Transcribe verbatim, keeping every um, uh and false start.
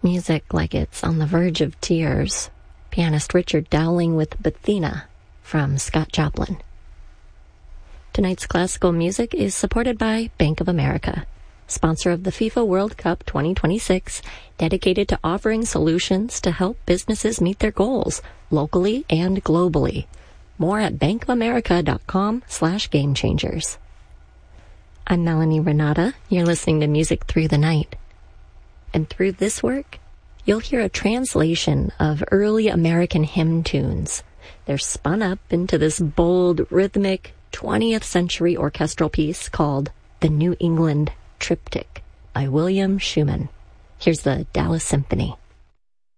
Music like it's on the verge of tears. Pianist Richard Dowling with Bethina from Scott Joplin. Tonight's classical music is supported by Bank of America, sponsor of the FIFA World Cup twenty twenty-six, dedicated to offering solutions to help businesses meet their goals, locally and globally. More at bankofamerica.com slash game changers. I'm Melanie Renata. You're listening to Music Through the Night. And through this work, you'll hear a translation of early American hymn tunes. They're spun up into this bold, rhythmic, twentieth century orchestral piece called The New England Triptych by William Schumann. Here's the Dallas Symphony.